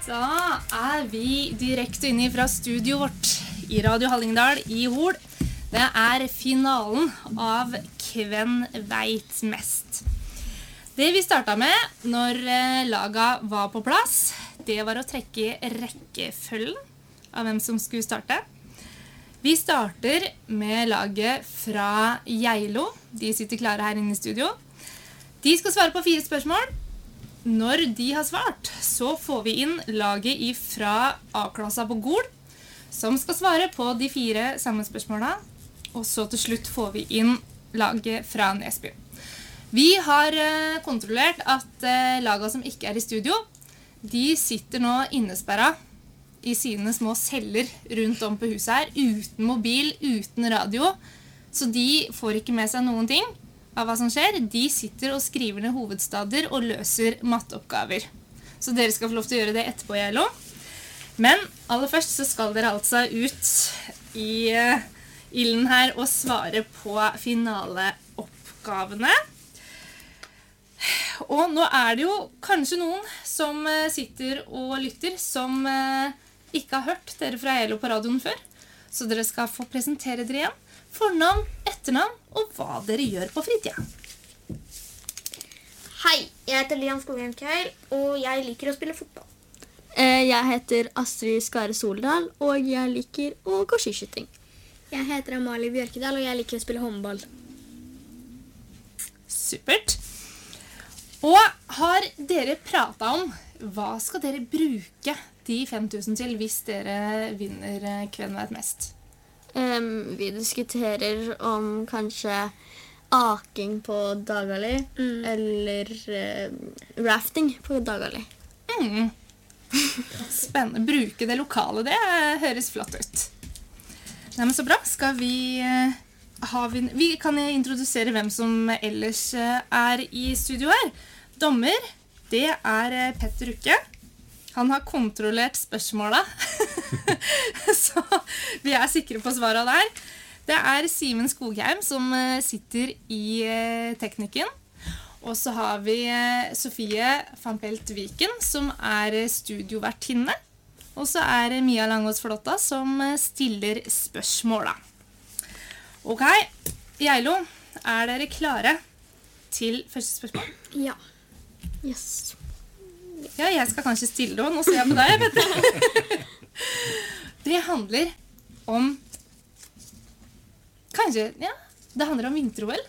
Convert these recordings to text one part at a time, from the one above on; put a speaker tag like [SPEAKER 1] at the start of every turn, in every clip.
[SPEAKER 1] Da vi direkte inne fra studio vårt I Radio Hallingdal I Hol. Det finalen av Hvem vet mest. Det vi startet med når laga var på plass, det var å trekke rekkefølgen av hvem som skulle starte. Vi starter med laget fra Geilo. De sitter klare her inne I studio. De skal svare på 4 spørsmål. Når de har svart, så får vi inn laget fra A-klassa på Gol, som skal svare på de 4 samme spørsmålene. Og så til slutt får vi inn laget fra Nesby. Vi har kontrollert at laget som ikke I studio, de sitter nå innesperret I sine små celler rundt om på huset her, uten mobil, uten radio. Så de får ikke med seg noen ting av hva som skjer. De sitter og skriver ned hovedstader og løser matteoppgaver. Så dere skal få lov til å gjøre det etterpå, Geilo. Men aller først så skal dere altså ut I ilden her og svare på finaleoppgavene. Og nå det jo kanskje noen som sitter og lytter som ikke har hørt dere fra Geilo på radioen før. Så dere skal få presentere dere igjen. Fornavn, etternavn og hva dere gjør på fritida.
[SPEAKER 2] Hei, jeg heter Lian Skogheim Kjell, og jeg liker å spille fotball.
[SPEAKER 3] Jeg heter Astrid Skare Soldal, og jeg liker å gå skiskyting.
[SPEAKER 2] Jeg heter Amalie Bjørkedal, og jeg liker å spille håndball.
[SPEAKER 1] Supert. Og har dere pratet om hva skal dere bruke de 5000 til hvis dere vinner Hvem vet mest?
[SPEAKER 3] Vi diskuterer om kanskje aking på Dagali, eller rafting på Dagali.
[SPEAKER 1] Spennende. Bruke det lokale, det høres flott ut. Nei, men så bra. Skal vi kan introdusere hvem som ellers I studio her. Dommer, det Petter Ukke. Han har kontrollert spørsmålet, så vi sikre på svaret der. Det Simen Skogheim som sitter I teknikken. Og så har vi Sofie van Pelt Viken som studiovertinne. Og så Mia Langås Flotta som stiller spørsmålet. Ok, Geilo, dere klare til første spørsmål?
[SPEAKER 2] Ja.
[SPEAKER 3] Yes.
[SPEAKER 1] Ja, jeg skal kanskje stille det, nå ser jeg på deg, Petter. Det handler om, kanskje, ja, det handler om vinter-OL.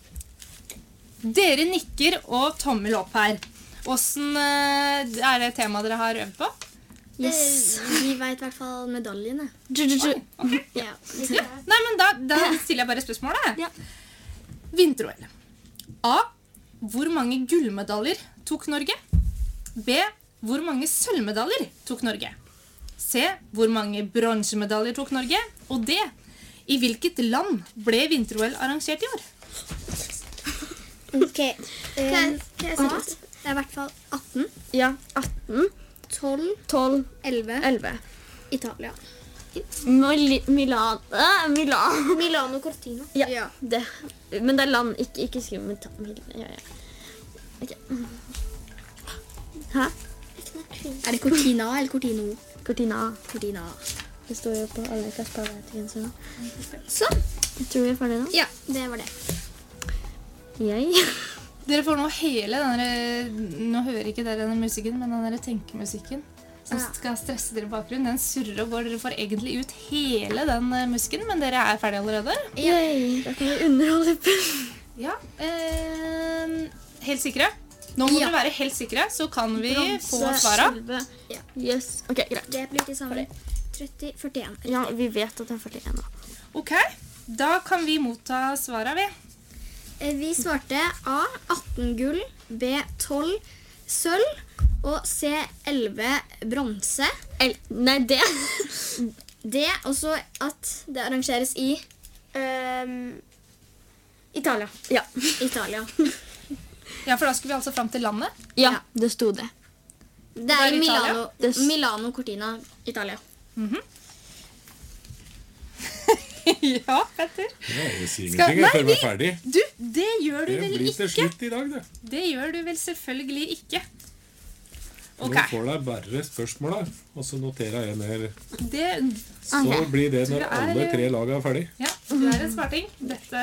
[SPEAKER 1] Dere nikker og tommel opp her. Hvordan det temaet dere har øvd på?
[SPEAKER 3] Yes.
[SPEAKER 2] Vi vet I hvert fall medaljene.
[SPEAKER 1] Okay.
[SPEAKER 2] Ja.
[SPEAKER 1] Ja. Nei, men da stiller jeg bare spørsmålet.
[SPEAKER 3] Ja.
[SPEAKER 1] Vinter-OL. A. Hvor mange gullmedaljer tok Norge? B. Hvor mange sølvmedaljer tok Norge? C. Hvor mange bronsemedaljer tok Norge? Og D. I hvilket land ble vinter-OL arrangert I år?
[SPEAKER 2] Ok. A. Det I hvert fall 18.
[SPEAKER 3] Ja, 18. 12. 11.
[SPEAKER 2] Italia.
[SPEAKER 3] Milano
[SPEAKER 2] Cortina.
[SPEAKER 3] Ja, det. Men det land, ikke skriv med ja. Ok. Hæ?
[SPEAKER 2] Det Cortina eller Cortino?
[SPEAKER 3] Cortina. Det står jo på alle kasparetigenser nå. Sånn. Jeg tror vi ferdig nå.
[SPEAKER 2] Ja, det var det.
[SPEAKER 1] Dere får nå hele nå hører ikke dere denne musikken, men denne tenkemusikken som skal stresse dere I bakgrunnen. Den surrer og går. Dere får egentlig ut hele den musikken, men dere ferdige allerede?
[SPEAKER 3] Da kan vi underholde på.
[SPEAKER 1] Ja, helt sikre? Nå må dere være helt sikre, så kan vi få svaret.
[SPEAKER 2] Ja.
[SPEAKER 3] Yes. Ok, greit.
[SPEAKER 2] Det blir til sammen 41.
[SPEAKER 3] Ja, vi vet at det 41 nå.
[SPEAKER 1] Ok, da kan vi motta svaret, vi.
[SPEAKER 2] Vi svarte A. 18 gull, B. 12 sølv og C. 11 bronse.
[SPEAKER 3] Nei, det.
[SPEAKER 2] Det også at det arrangeres I Italia.
[SPEAKER 3] Ja.
[SPEAKER 2] Italia.
[SPEAKER 1] Ja, for da skulle vi altså frem til landet.
[SPEAKER 3] Ja, det stod det.
[SPEAKER 2] Det I Milano, Milano Cortina, Italia.
[SPEAKER 1] Ja, Petter.
[SPEAKER 4] Jeg sier ingenting, jeg føler meg ferdig.
[SPEAKER 1] Du, det gjør du vel
[SPEAKER 4] Det blir til
[SPEAKER 1] ikke.
[SPEAKER 4] slutt I dag, det.
[SPEAKER 1] Det gjør du vel selvfølgelig ikke. Ok.
[SPEAKER 4] Nå får deg bare spørsmål, og så noterer jeg ned.
[SPEAKER 1] Det,
[SPEAKER 4] Så blir det når
[SPEAKER 1] Du er-
[SPEAKER 4] alle 3 lag er ferdig.
[SPEAKER 1] ja, du er en smarting. Dette...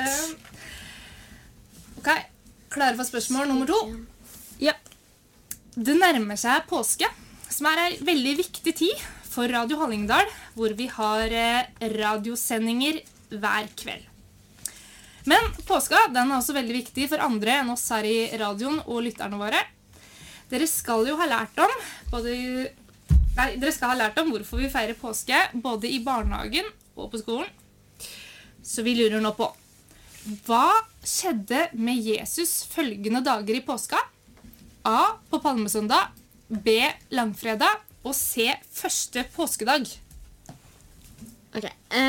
[SPEAKER 1] Ok, klare for spørsmål nummer 2? Ja. Det nærmer seg påske, som er en veldig viktig tid for Radio Hallingdal, hvor vi har radiosendinger hver kveld. Men påska den er også veldig viktig for andre enn oss her i radioen og lytterne våre. Dere skal jo ha lært om dere skal ha lært om hvorfor vi feirer påske både i barnehagen og på skolen. Så vi lurer nå på: hva skjedde med Jesus følgende dager i påska? A. På palmesøndag, B. Langfredag og C. Første påskedag.
[SPEAKER 3] Ok.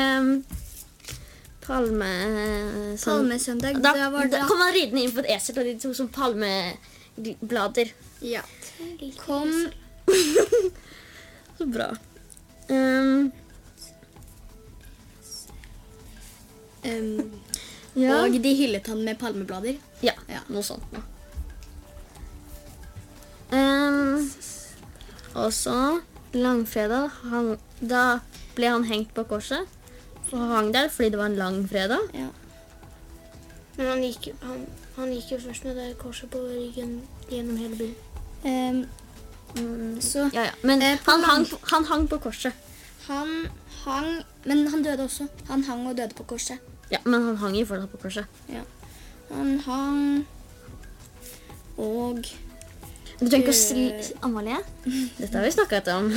[SPEAKER 2] Palmesøndag,
[SPEAKER 3] Da
[SPEAKER 2] da var det...
[SPEAKER 3] kom han ridende inn på et esel, og de tok som palmeblader.
[SPEAKER 2] Ja. Kom...
[SPEAKER 3] Så bra. Ja.
[SPEAKER 2] Og de hyllet han med palmeblader.
[SPEAKER 3] Ja,
[SPEAKER 2] Ja.
[SPEAKER 3] noe sånt. Ja. Og så langfredag, da ble han hengt på korset. For han hang der fordi det var en lang fredag.
[SPEAKER 2] Ja.
[SPEAKER 5] Men han gikk jo først med det korset på ryggen gjennom hele byen.
[SPEAKER 2] Så
[SPEAKER 3] Ja, ja. Men
[SPEAKER 2] på
[SPEAKER 3] han hang på korset.
[SPEAKER 2] han hang... Men han døde også. Han hang og døde på korset.
[SPEAKER 3] Ja, men han hang jo fortsatt på korset.
[SPEAKER 2] Han hang... Og...
[SPEAKER 3] Du trenger ikke å si Amalie. Dette har vi snakket om.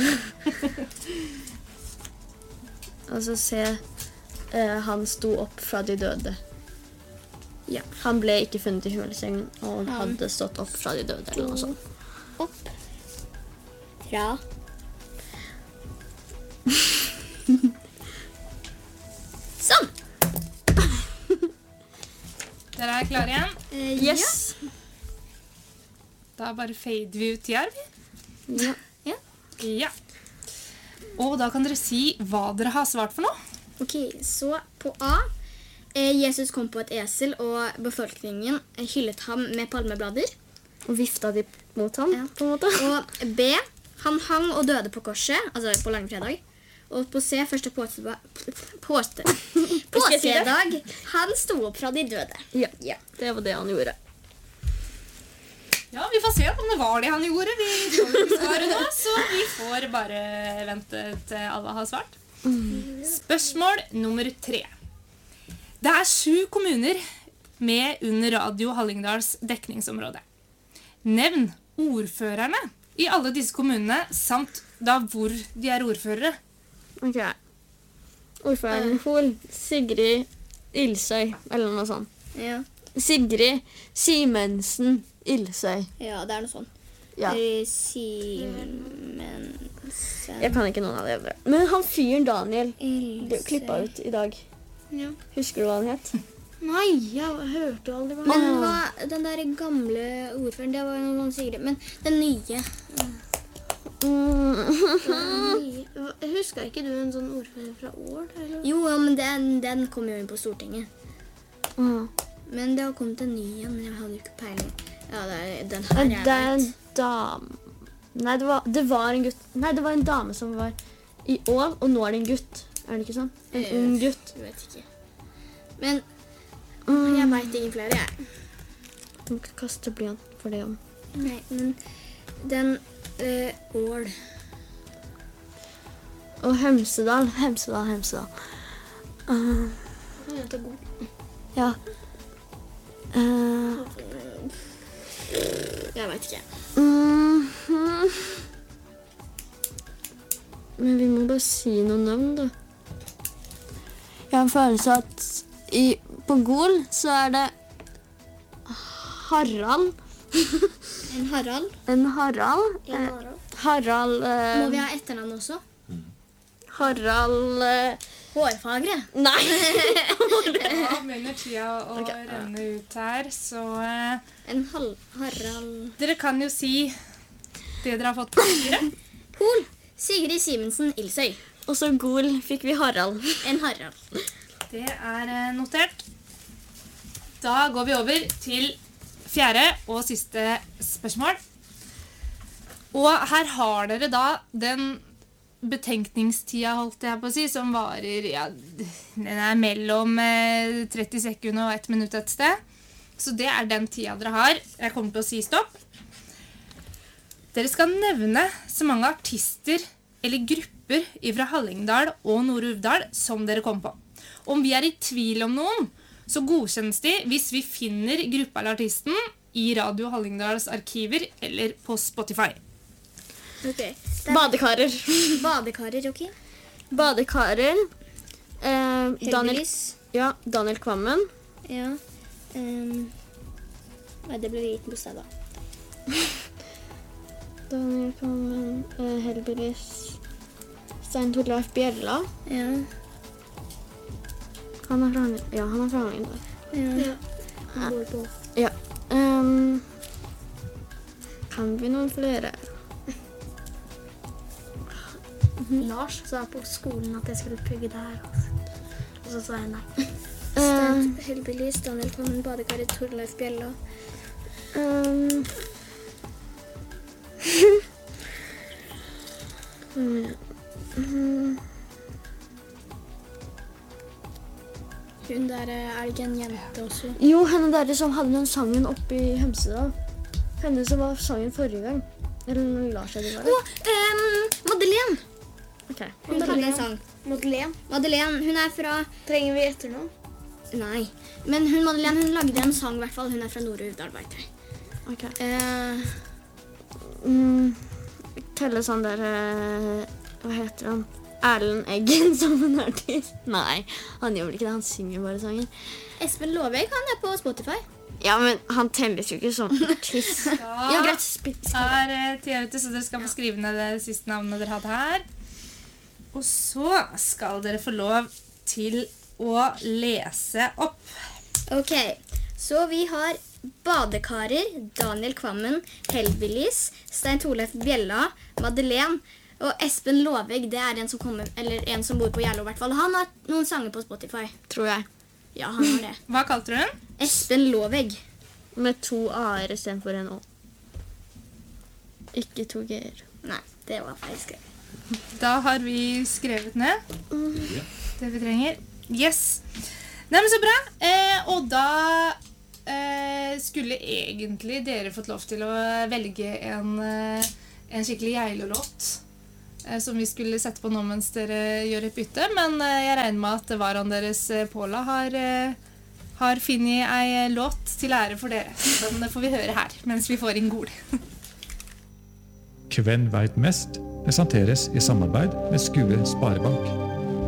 [SPEAKER 3] Og så se han sto opp fra de døde.
[SPEAKER 2] Ja.
[SPEAKER 3] Han ble ikke funnet i hulesengen, og han
[SPEAKER 2] Han
[SPEAKER 3] hadde stått opp fra de døde, eller noe sånt.
[SPEAKER 2] Opp. Fra... Sånn!
[SPEAKER 1] Dere er klare igjen?
[SPEAKER 3] Yes!
[SPEAKER 1] Da bare fader vi ut her.
[SPEAKER 3] Ja.
[SPEAKER 1] Ja. Og da kan dere si hva dere har svart for noe.
[SPEAKER 2] Ok, så på A. Jesus kom på et esel, og befolkningen hyllet ham med palmeblader.
[SPEAKER 3] Og vifta de mot ham,
[SPEAKER 2] Ja.
[SPEAKER 3] på en måte.
[SPEAKER 2] Og B. Han hang og døde på korset, altså på langfredag. Og på C. Første påskedag. Han sto opp fra de døde.
[SPEAKER 3] Ja, det var det han gjorde.
[SPEAKER 1] Ja, vi får se om det var det han gjorde. Vi får ikke svare nå, så vi får bare vente til alle har svart. Spørsmål nummer 3. Det er 7 kommuner med under Radio Hallingdals dekningsområde. Nevn ordførerne i alle disse kommunene, samt da hvor de er ordførere.
[SPEAKER 3] Ok. Ordføreren Hol, Sigrid Ilsøy, eller noe sånt.
[SPEAKER 2] Ja,
[SPEAKER 3] Sigrid Simensen Ilsøy.
[SPEAKER 2] ja det er noe sånn.
[SPEAKER 3] Ja.
[SPEAKER 2] Simensen
[SPEAKER 3] Jeg kan ikke noen av de andre. Men han fyren Daniel ble jo klippa ut i dag.
[SPEAKER 2] Ja.
[SPEAKER 3] Husker du hva han het?
[SPEAKER 5] Nei, jeg hørte jo aldri hva
[SPEAKER 2] Men den der gamle ordføreren, det var jo noe sånn Sigrid. Men den nye...
[SPEAKER 5] Husker ikke du en sånn ordfører fra Ål? Eller?
[SPEAKER 2] Jo, ja, men den kom jo inn på Stortinget.
[SPEAKER 3] Mm.
[SPEAKER 2] Men det har kommet en ny igjen, men jeg hadde jo ikke peiling. Ja, det er den her jeg
[SPEAKER 3] Det er en
[SPEAKER 2] vet.
[SPEAKER 3] dame. Nei, det var en gutt. Nei, det var en dame som var i Ål, og nå er det en gutt. Er det ikke sånn? En ung gutt.
[SPEAKER 2] Jeg vet ikke. Men jeg vet ingen flere, jeg.
[SPEAKER 3] Du må ikke kaste blyant for det om.
[SPEAKER 2] Nei, men den Ål.
[SPEAKER 3] Og Hemsedal. Ja.
[SPEAKER 2] Jeg vet ikke.
[SPEAKER 3] Men vi må bare si noen navn, da. Jeg har en følelse at på Gol så er det Harald.
[SPEAKER 2] En Harald.
[SPEAKER 3] En Harald. Harald
[SPEAKER 2] Må vi ha etternavn også?
[SPEAKER 3] Harald
[SPEAKER 2] Hårfagre.
[SPEAKER 3] Nei!
[SPEAKER 1] Ja, begynner tida å renne ut her, så
[SPEAKER 2] En Harald.
[SPEAKER 1] dere kan jo si det dere har fått på papiret.
[SPEAKER 2] Hol. Sigrid Simensen Ilsøy.
[SPEAKER 3] Og så Gol fikk vi Harald.
[SPEAKER 2] En Harald.
[SPEAKER 1] Det er notert. Da går vi over til 4. og siste spørsmål. Og her har dere da den betenkningstida, holdt jeg på å si, som varer, ja, den er mellom 30 sekunder og 1 minutt et sted. Så det er den tida dere har. Jeg kommer til å si stopp. Dere skal nevne så mange artister eller grupper fra Hallingdal og Nord-Uvdal som dere kom på. Om vi er i tvil om noen, så godkjennes de hvis vi finner gruppa eller artisten i Radio Hallingdals arkiver eller på Spotify.
[SPEAKER 2] Ok.
[SPEAKER 3] Badekarer.
[SPEAKER 2] Badekarer, ok.
[SPEAKER 3] Badekarer. Daniel,
[SPEAKER 2] Heldigvis.
[SPEAKER 3] ja, Daniel Kvammen.
[SPEAKER 2] Ja. Nei, det ble liten bostad da.
[SPEAKER 3] Daniel Kvammen, Heldigvis. Stein Torleif Bjella.
[SPEAKER 2] Ja.
[SPEAKER 3] Han er fra Hallingdal.
[SPEAKER 2] Ja. Han bor på.
[SPEAKER 3] Ja. Kan vi noen flere?
[SPEAKER 2] Lars sa på skolen at jeg skulle plugge det her. Altså. Og så sa jeg nei. Heldigvis, Daniel Kvammen, Badekaret, Torleif Bjella. Hun der, er det ikke en jente også?
[SPEAKER 3] Jo, henne der som hadde den sangen oppe i Hemsedal. Henne som var sangen forrige gang. Eller når Lars hadde vært.
[SPEAKER 2] Madeleine!
[SPEAKER 3] Ok.
[SPEAKER 2] Hun hadde en sang. Madeleine, hun er fra...
[SPEAKER 5] Trenger vi etternavn?
[SPEAKER 2] Nei, men Madeleine, hun lagde en sang i hvert fall. Hun er fra Nord-Uvdal, vet jeg.
[SPEAKER 3] Ok. Telle sånn der... hva heter han? Erlend Eggen som en artist. Nei, han gjør vel ikke det. Han synger bare sangen.
[SPEAKER 2] Espen Loveg, han er på Spotify.
[SPEAKER 3] Ja, men han telles jo ikke som artist.
[SPEAKER 2] Ja, greit.
[SPEAKER 1] Er 10 ute, så dere skal få skrive ned det siste navnet dere hadde her. Og så skal dere få lov til å lese opp.
[SPEAKER 2] Ok, så vi har Badekarer, Daniel Kvammen, Heldigvis, Stein Torleif Bjella, Madeleine og Espen Loveg. Det er en som kommer, eller en som bor på Gjerlo i hvert fall. Han har noen sanger på Spotify.
[SPEAKER 3] Tror jeg.
[SPEAKER 2] Ja, han har det.
[SPEAKER 1] Hva kalte du den?
[SPEAKER 2] Espen Loveg.
[SPEAKER 3] Med 2 A-er i stedet for en Å. Ikke 2 G-er.
[SPEAKER 2] Nei, det var feil skrevet.
[SPEAKER 1] Da har vi skrevet ned det vi trenger. Yes. Nei, men så bra. Og da skulle egentlig dere fått lov til å velge en skikkelig Geilo-låt som vi skulle sette på nå mens dere gjør et bytte, men jeg regner med at varaen deres Paula har finnet ei låt til ære for dere. Den får vi høre her, mens vi får inn Gol.
[SPEAKER 6] Kven veit mest presenteres i samarbeid med Skue Sparebank.